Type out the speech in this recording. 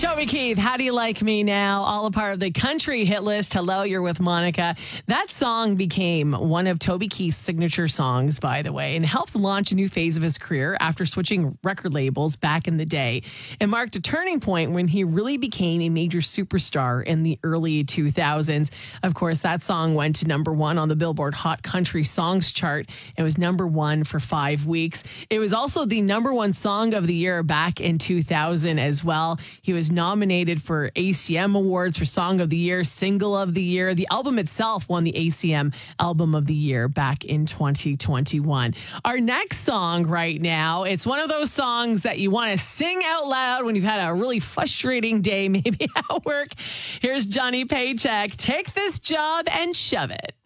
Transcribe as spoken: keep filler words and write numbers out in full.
Toby Keith, How Do You Like Me Now? All a part of the country hit list. Hello, you're with Monica. That song became one of Toby Keith's signature songs, by the way, and helped launch a new phase of his career after switching record labels back in the day. It marked a turning point when he really became a major superstar in the early two thousands. Of course, that song went to number one on the Billboard Hot Country Songs chart. It was number one for five weeks. It was also the number one song of the year back in two thousand as well. He was nominated for A C M Awards for Song of the Year, Single of the Year. The album itself won the A C M Album of the Year back in twenty twenty-one. Our next song right now, it's one of those songs that you want to sing out loud when you've had a really frustrating day, maybe at work. Here's Johnny Paycheck. Take this job and shove it.